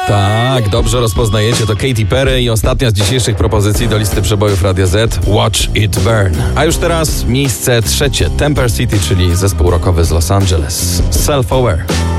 Tak, dobrze rozpoznajecie, to Katy Perry i ostatnia z dzisiejszych propozycji do listy przebojów Radia Z, Watch It Burn. A już teraz miejsce trzecie, Temper City, czyli zespół rockowy z Los Angeles, Self-Aware.